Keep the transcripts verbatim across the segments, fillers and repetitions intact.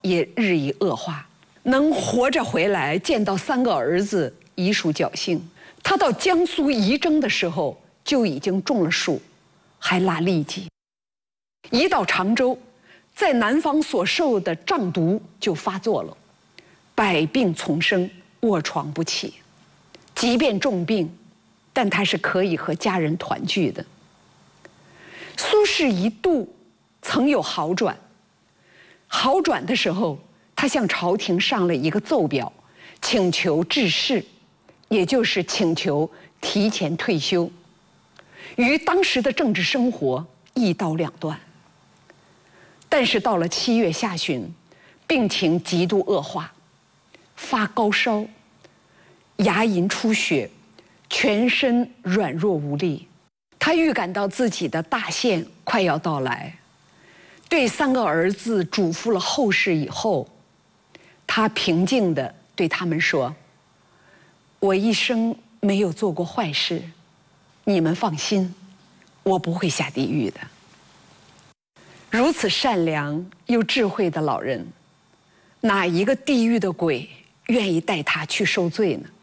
也日益恶化。能活着回来见到三个儿子，已属侥幸。他到江苏仪征的时候就已经中了暑，还拉痢疾。一到常州，在南方所受的瘴毒就发作了，百病丛生，卧床不起。即便重病，但他是可以和家人团聚的。苏轼一度曾有好转，好转的时候，他向朝廷上了一个奏表，请求致仕，也就是请求提前退休，与当时的政治生活一刀两断。但是到了七月下旬，病情极度恶化，发高烧，牙龈出血，全身软弱无力。他预感到自己的大限快要到来，对三个儿子嘱咐了后事以后，他平静地对他们说：“我一生没有做过坏事，你们放心，我不会下地狱的。”如此善良又智慧的老人，哪一个地狱的鬼愿意带他去受罪呢？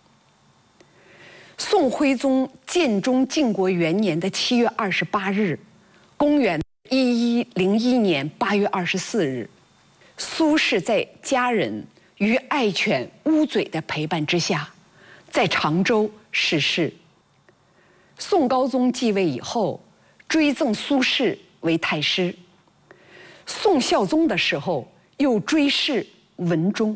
宋徽宗建中靖国元年的七月二十八日，公元一一零一年八月二十四日，苏轼在家人与爱犬乌嘴的陪伴之下，在常州逝世。宋高宗继位以后，追赠苏轼为太师。宋孝宗的时候，又追谥文忠。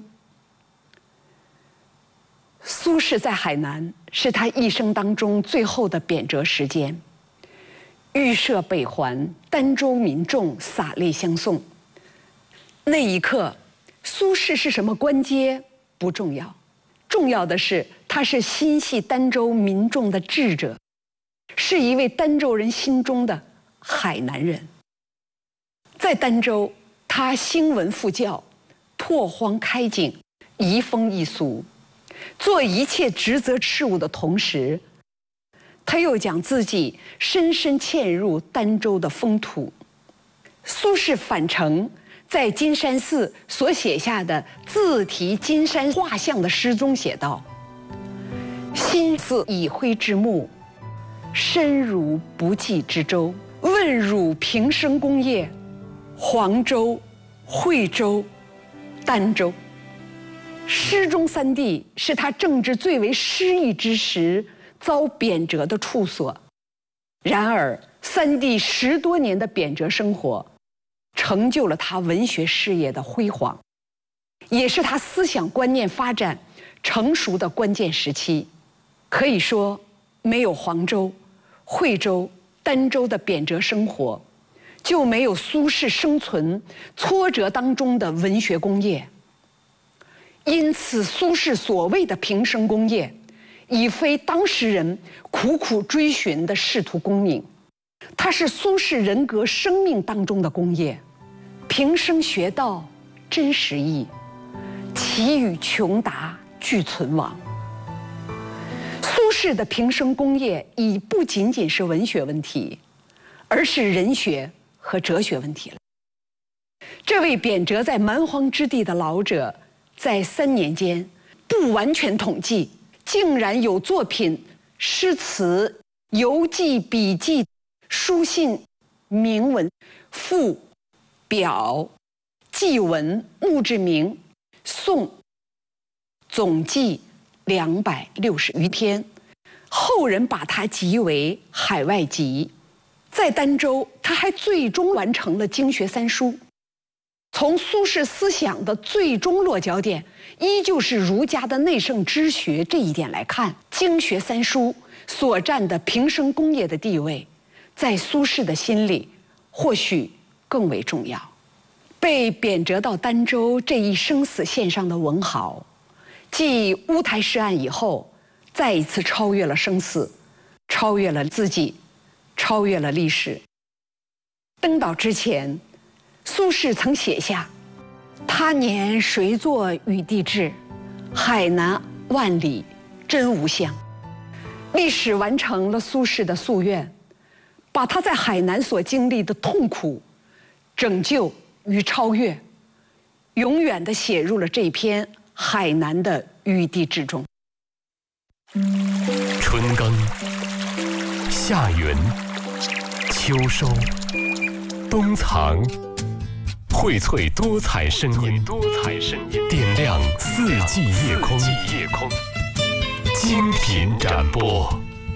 苏轼在海南是他一生当中最后的贬谪时间。预设北还，儋州民众洒泪相送。那一刻，苏轼是什么官阶不重要，重要的是他是心系儋州民众的智者，是一位儋州人心中的海南人。在儋州，他兴文复教，拓荒开景，移风易俗，做一切职责事务的同时，他又将自己深深嵌入儋州的风土。苏轼返程在金山寺所写下的自题金山画像的诗中写道：“心似已灰之木，身如不济之舟。问汝平生功业，黄州、惠州、儋州。”诗中三地是他政治最为失意之时遭贬谪的处所。然而，三地十多年的贬谪生活，成就了他文学事业的辉煌，也是他思想观念发展成熟的关键时期。可以说，没有黄州、惠州、儋州的贬谪生活，就没有苏轼生存挫折当中的文学功业。因此，苏轼所谓的平生功业，已非当时人苦苦追寻的仕途功名，它是苏轼人格生命当中的功业。平生学道真实意，奇与穷达俱存亡。苏轼的平生功业已不仅仅是文学问题，而是人学和哲学问题了。这位贬谪在蛮荒之地的老者，在三年间，不完全统计，竟然有作品、诗词、游记、笔记、书信、铭文、赋、表、祭文、墓志铭、颂，总计两百六十余篇。后人把它集为海外集。在儋州，他还最终完成了经学三书。从苏轼思想的最终落脚点，依旧是儒家的内圣之学这一点来看，经学三书所占的平生功业的地位，在苏轼的心里或许更为重要。被贬谪到儋州这一生死线上的文豪，继乌台诗案以后，再一次超越了生死，超越了自己，超越了历史。登岛之前，苏轼曾写下：“他年谁作与地志，海南万里真无乡。”历史完成了苏轼的夙愿，把他在海南所经历的痛苦拯救与超越， 永远地写入了这篇海南的雨滴之中。 春耕、夏耘、秋收、冬藏，荟萃多彩声音，多彩声音，点亮四季夜空，夜空，精品展播。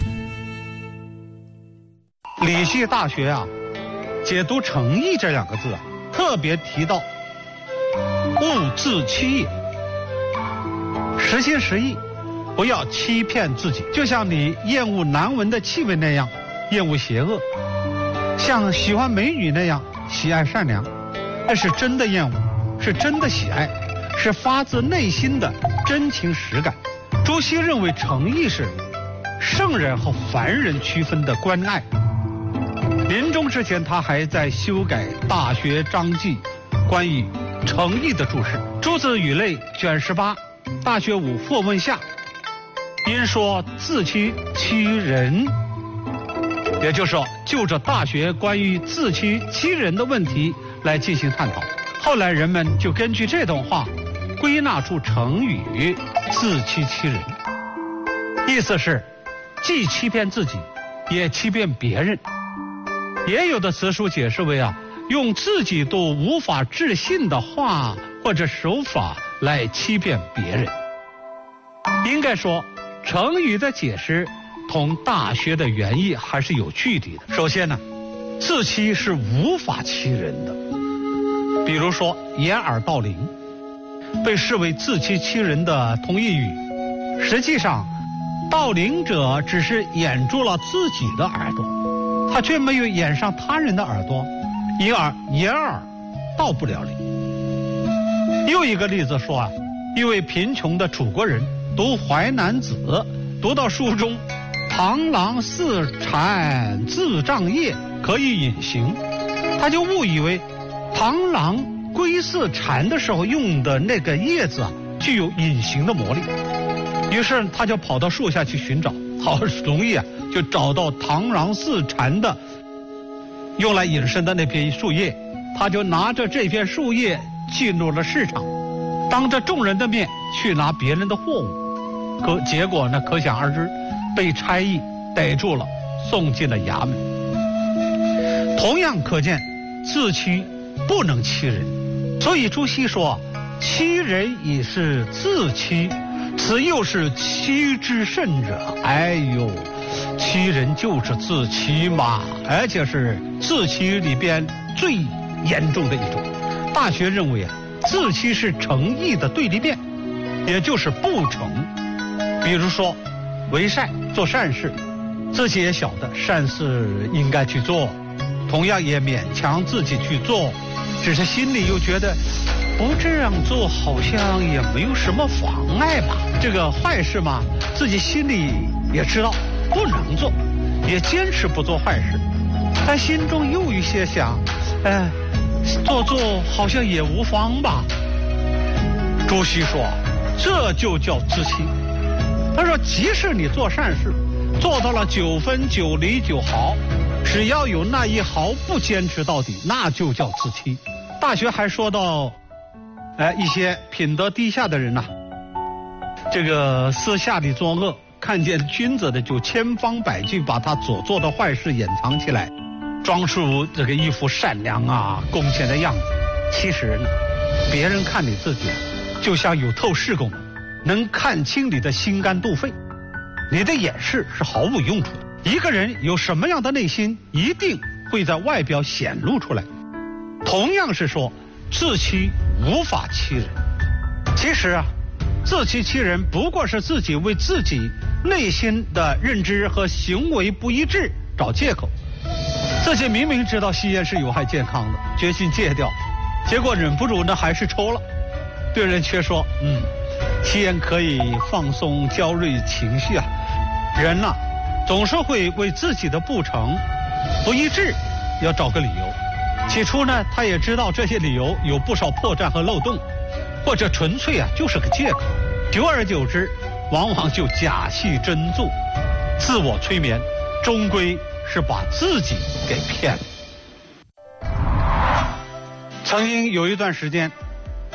礼记大学啊，解读诚意这两个字啊，特别提到勿自欺也，实心实意，不要欺骗自己。就像你厌恶难闻的气味那样厌恶邪恶，像喜欢美女那样喜爱善良，那是真的厌恶，是真的喜爱，是发自内心的真情实感。朱熹认为诚意是圣人和凡人区分的关爱。临终之前，他还在修改《大学章记》关于诚意的注释。朱子语类卷十八，大学五或问下，因说自欺欺人，也就是说，就着大学关于自欺欺人的问题来进行探讨。后来人们就根据这段话归纳出成语自欺欺人，意思是既欺骗自己也欺骗别人。也有的词书解释为啊，用自己都无法置信的话或者手法来欺骗别人。应该说，成语的解释同大学的原意还是有距离的。首先呢，自欺是无法欺人的，比如说掩耳盗铃，被视为自欺欺人的同义语。实际上，盗铃者只是掩住了自己的耳朵，他却没有掩上他人的耳朵，因而掩耳盗不了铃。又一个例子说啊，一位贫穷的楚国人读《淮南子》，读到书中螳螂似蝉自障叶，可以隐形，他就误以为螳螂归似蝉的时候用的那个叶子啊，具有隐形的魔力。于是他就跑到树下去寻找，好容易啊就找到螳螂似蝉的用来隐身的那片树叶，他就拿着这片树叶进入了市场，当着众人的面去拿别人的货物，可结果呢可想而知，被差役逮住了，送进了衙门。同样可见自欺不能欺人，所以朱熹说欺人已是自欺，此又是欺之甚者。哎呦，欺人就是自欺嘛，而且是自欺里边最严重的一种。大学认为啊，自欺是诚意的对立面，也就是不诚。比如说为善，做善事，自己也晓得善事应该去做，同样也勉强自己去做，只是心里又觉得不这样做好像也没有什么妨碍吧。这个坏事嘛，自己心里也知道不能做，也坚持不做坏事，但心中又有些想，哎，做做好像也无妨吧。朱熹说，这就叫自欺。他说，即使你做善事，做到了九分九厘九毫，只要有那一毫不坚持到底，那就叫自欺。大学还说到，哎，一些品德低下的人呐、啊，这个私下里作恶，看见君子的就千方百计把他所做的坏事掩藏起来，装出这个一副善良啊恭谦的样子。其实呢，别人看你自己就像有透视功能，能看清你的心肝肚肺，你的掩饰是毫无用处的。一个人有什么样的内心，一定会在外表显露出来。同样是说，自欺无法欺人。其实啊，自欺欺人不过是自己为自己内心的认知和行为不一致找借口。自己明明知道吸烟是有害健康的，决心戒掉，结果忍不住呢还是抽了。对人却说，嗯，吸烟可以放松焦虑情绪啊。人呐、啊，总是会为自己的不成、不一致要找个理由。起初呢，他也知道这些理由有不少破绽和漏洞，或者纯粹啊就是个借口。久而久之，往往就假戏真做，自我催眠，终归是把自己给骗了。曾经有一段时间，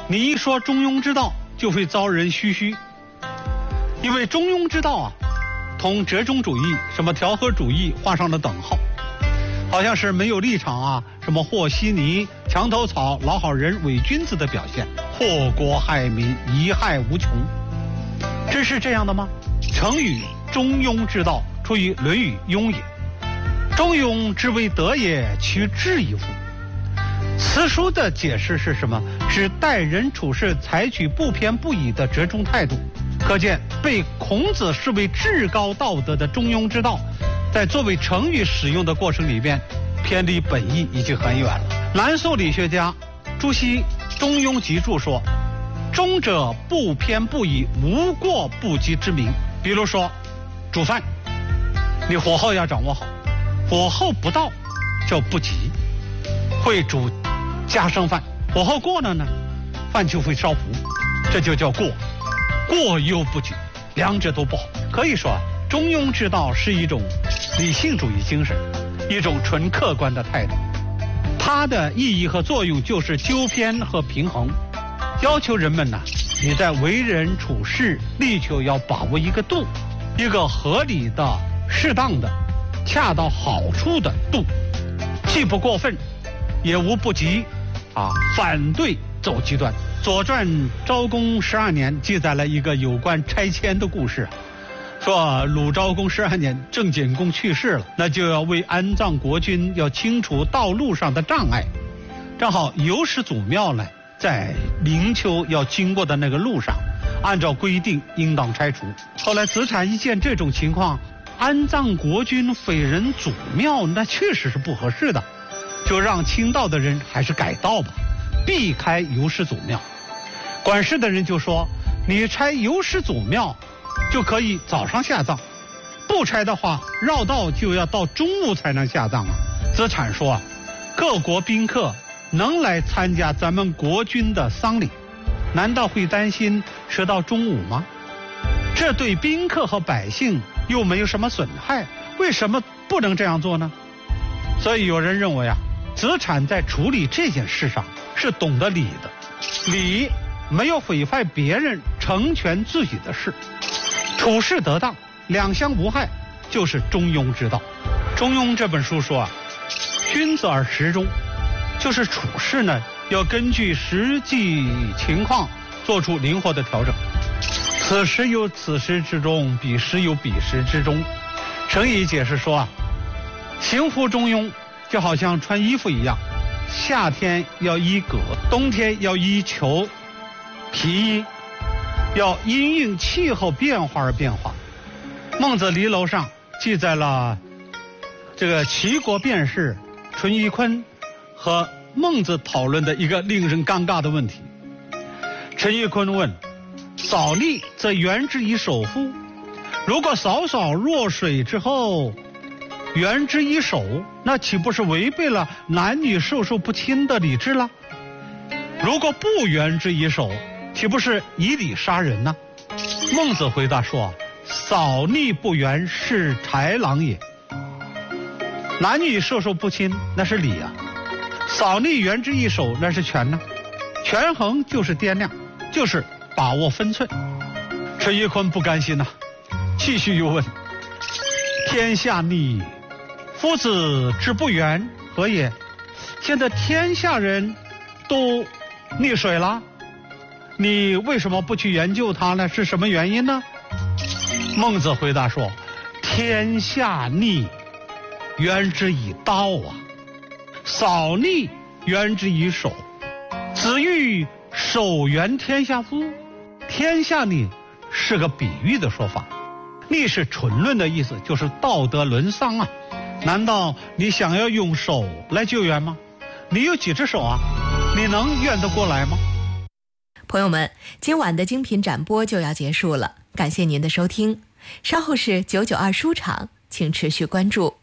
你一说中庸之道，就会遭人嘘嘘，因为中庸之道啊，同折中主义、什么调和主义画上了等号，好像是没有立场啊，什么和稀泥、墙头草、老好人、伪君子的表现，祸国害民，贻害无穷。真是这样的吗？成语中庸之道出于《论语·雍也》，中庸之为德也，其志矣乎？此书的解释是什么？指待人处事采取不偏不倚的折中态度。可见被孔子视为至高道德的中庸之道，在作为成语使用的过程里边，偏离本意已经很远了。南宋理学家朱熹《中庸集注》说：“中者不偏不倚，无过不及之名。”比如说，煮饭，你火候要掌握好，火候不到就不及，会煮家生饭；火候过了呢，饭就会烧糊，这就叫过。过犹不及，两者都不好。可以说啊，中庸之道是一种理性主义精神，一种纯客观的态度。它的意义和作用就是纠偏和平衡，要求人们呢、啊，你在为人处事力求要把握一个度，一个合理的、适当的、恰到好处的度，既不过分，也无不及，啊，反对走极端。《左传》昭公十二年记载了一个有关拆迁的故事，说鲁昭公十二年，郑简公去世了，那就要为安葬国君要清除道路上的障碍。正好由始祖庙呢，在灵丘要经过的那个路上，按照规定应当拆除。后来子产一见这种情况，安葬国君匪人祖庙，那确实是不合适的，就让清道的人还是改道吧，避开由始祖庙。管事的人就说：“你拆由始祖庙，就可以早上下葬；不拆的话，绕道就要到中午才能下葬啊。”子产说啊，各国宾客能来参加咱们国君的丧礼，难道会担心迟到中午吗？这对宾客和百姓又没有什么损害，为什么不能这样做呢？所以有人认为啊，子产在处理这件事上是懂得礼的，礼没有毁坏别人，成全自己的事，处事得当，两相无害，就是中庸之道。中庸这本书说啊，君子而时中，就是处事呢要根据实际情况做出灵活的调整。此时有此时之中，彼时有彼时之中。成语解释说啊，行乎中庸，就好像穿衣服一样，夏天要衣革，冬天要衣裘皮衣，要因应气候变化而变化。孟子离楼上记载了这个齐国辩士淳于髡和孟子讨论的一个令人尴尬的问题。淳于髡问：“扫地则原之以手乎？如果扫扫若水之后原之以手，那岂不是违背了男女授受不亲的礼制了？如果不原之以手，岂不是以礼杀人呢？”孟子回答说：“扫逆不原是豺狼也。男女授受不亲那是礼啊，扫逆原之一手那是权呢。权衡就是掂量，就是把握分寸。”淳于髡不甘心呐、啊，继续又问：“天下逆，夫子之不原何也？现在天下人都溺水了，你为什么不去研究它呢？是什么原因呢？”孟子回答说：“天下逆，原之以刀啊；扫逆，原之以手。子欲守原天下乎？”天下逆是个比喻的说法，逆是纯论的意思，就是道德沦丧啊。难道你想要用手来救援吗？你有几只手啊？你能怨得过来吗？ 朋友们，今晚的精品展播就要结束了，感谢您的收听。稍后是九九二书场，请持续关注。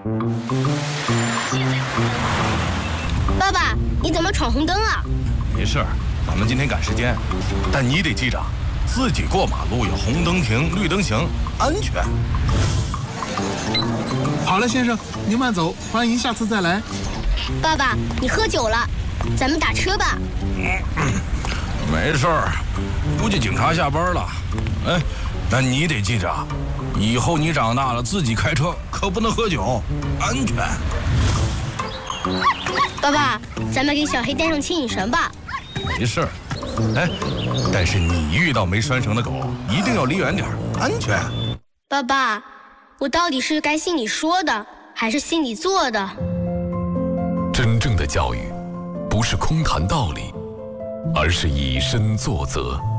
爸爸，你怎么闯红灯啊？ 没事儿，咱们今天赶时间，但你得记着，自己过马路要红灯停，绿灯行，安全。 好了，先生，您慢走，欢迎下次再来。 爸爸，你喝酒了，咱们打车吧。 没事儿，估计警察下班了。哎，那你得记着，以后你长大了自己开车可不能喝酒，安全。 爸爸，咱们给小黑带上牵引绳吧。 没事儿。哎，但是你遇到没拴绳的狗，一定要离远点，安全。 爸爸，我到底是该信你说的，还是信你做的？ 真正的教育，不是空谈道理，而是以身作则。